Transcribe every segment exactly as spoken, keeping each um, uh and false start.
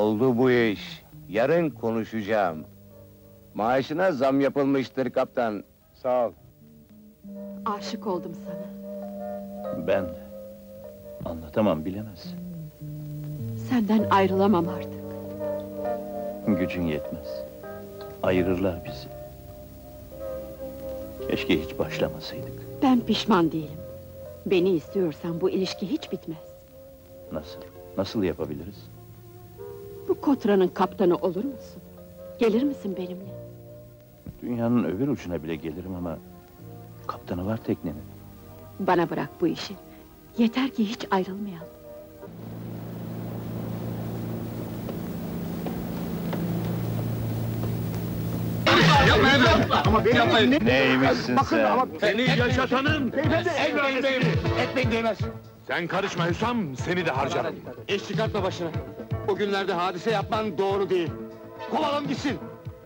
Oldu bu iş. Yarın konuşacağım. Maaşına zam yapılmıştır kaptan. Sağ ol. Aşık oldum sana. Ben de. Anlatamam, bilemezsin. Senden ayrılamam artık. Gücün yetmez. Ayırırlar bizi. Keşke hiç başlamasaydık. Ben pişman değilim. Beni istiyorsan bu ilişki hiç bitmez. Nasıl? Nasıl yapabiliriz? Bu Kotra'nın kaptanı olur musun? Gelir misin benimle? Dünyanın öbür ucuna bile gelirim ama... kaptanı var teknenin. Bana bırak bu işi. Yeter ki hiç ayrılmayalım. Ama beyefendi... Neymişsin Bakın sen? ama... Seni yaşatanın! Beyefendi... Etmeyin beyim! Etmeyin değmez. Sen karışma Hüsam, seni de harcarım. İş çıkartma başına. Bugünlerde hadise yapman doğru değil. Kovalım gitsin.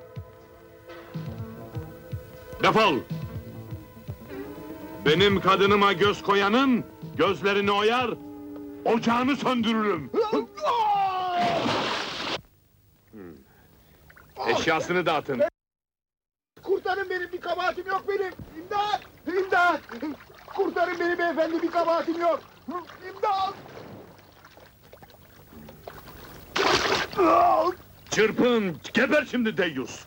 Defol! Benim kadınıma göz koyanın, gözlerini oyar, ocağını söndürürüm! Eşyasını dağıtın! Kurtarın beni, bir kabahatim yok benim! İmdat! İmdat! Kurtarın beni beyefendi, bir kabahatim yok! İmdat! Çırpın, geber şimdi deyyus!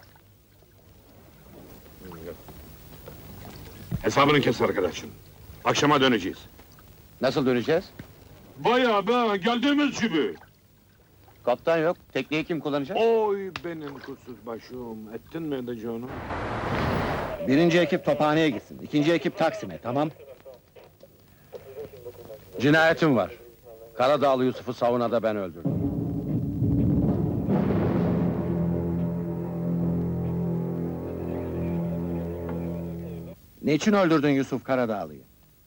Hesabını kes arkadaşım. Akşama döneceğiz. Nasıl döneceğiz? Bayağı be, geldiğimiz gibi! Kaptan yok. Tekneyi kim kullanacak? Oy benim kusuz başım, ettin mi edeceğini? Birinci ekip Tophane'ye gitsin, ikinci ekip Taksim'e, tamam? Cinayetim var. Karadağlı Yusuf'u Savuna'da ben öldürdüm. Niçin öldürdün Yusuf Karadağlı'yı?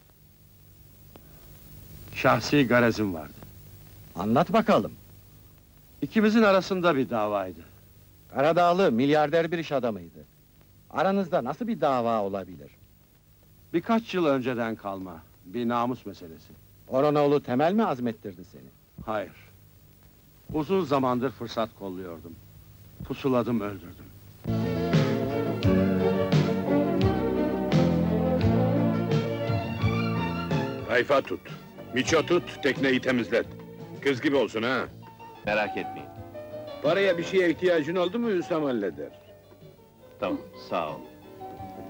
Şahsi garezim vardı. Anlat bakalım. İkimizin arasında bir davaydı. Karadağlı milyarder bir iş adamıydı. Aranızda nasıl bir dava olabilir? Birkaç yıl önceden kalma, bir namus meselesi. Oranoğlu Temel mi azmettirdi seni? Hayır. Uzun zamandır fırsat kolluyordum. Pusuladım, öldürdüm. Tayfa tut, miço tut, tekneyi temizlet. Kız gibi olsun ha! Merak etmeyin. Paraya bir şeye ihtiyacın oldu mu Hüsam halleder. Tamam, sağ ol.